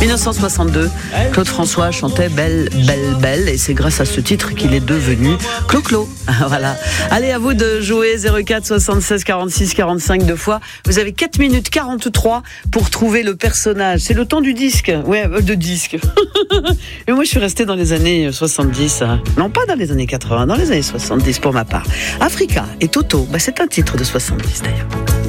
1962, Claude François chantait Belle, belle, belle, et c'est grâce à ce titre qu'il est devenu Clo-Clo. Voilà. Allez, à vous de jouer 04 76 46 45 deux fois. Vous avez 4 minutes 43 pour trouver le personnage. C'est le temps du disque. Ouais, de disque. Et moi, je suis restée dans les années 70. Non, pas dans les années 80, dans les années 70 pour ma part. Africa et Toto, c'est un titre de 70 d'ailleurs.